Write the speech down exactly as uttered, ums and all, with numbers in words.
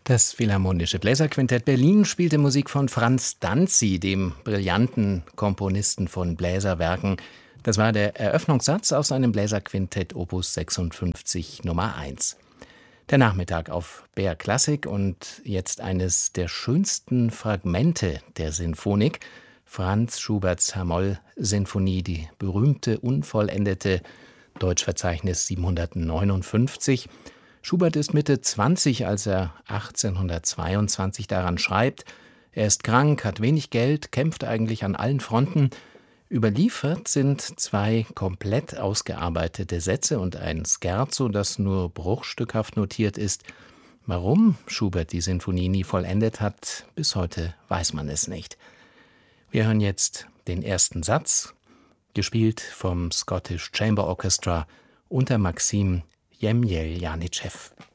Das Philharmonische Bläserquintett Berlin spielte Musik von Franz Danzi, dem brillanten Komponisten von Bläserwerken. Das war der Eröffnungssatz aus seinem Bläserquintett Opus sechsundfünfzig Nummer eins. Der Nachmittag auf B R Klassik und jetzt eines der schönsten Fragmente der Sinfonik, Franz Schuberts H-Moll-Sinfonie, die berühmte, unvollendete, Deutschverzeichnis siebenhundertneunundfünfzig. Schubert ist Mitte zwanzig, als er achtzehnhundertzweiundzwanzig daran schreibt. Er ist krank, hat wenig Geld, kämpft eigentlich an allen Fronten. Überliefert sind zwei komplett ausgearbeitete Sätze und ein Scherzo, das nur bruchstückhaft notiert ist. Warum Schubert die Sinfonie nie vollendet hat, bis heute weiß man es nicht. Wir hören jetzt den ersten Satz, gespielt vom Scottish Chamber Orchestra unter Maxim Jemjeljanitschew.